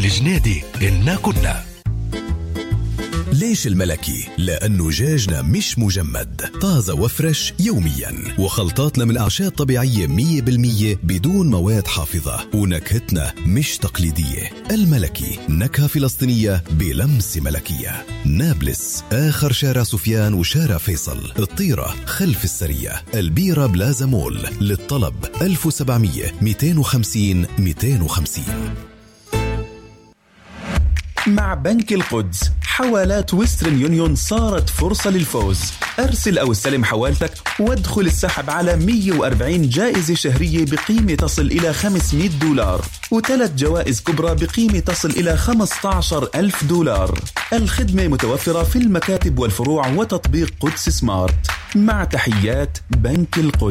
الجنيدي إنا كنا. ليش الملكي؟ لأنه دجاجنا مش مجمد، طازة وفرش يوميا، وخلطاتنا من أعشاب طبيعية 100% بدون مواد حافظة، ونكهتنا مش تقليدية. الملكي نكهة فلسطينية بلمسة ملكية. نابلس، آخر شارع سفيان وشارع فيصل. الطيرة خلف السرية. البيرة بلازا مول. للطلب 1700 250 250. مع بنك القدس حوالات ويسترن يونيون صارت فرصة للفوز. أرسل أو استلم حوالتك وادخل السحب على 140 جائزة شهرية بقيمة تصل إلى $500 و3 جوائز كبرى بقيمة تصل إلى $15,000. الخدمة متوفرة في المكاتب والفروع وتطبيق قدس سمارت. مع تحيات بنك القدس.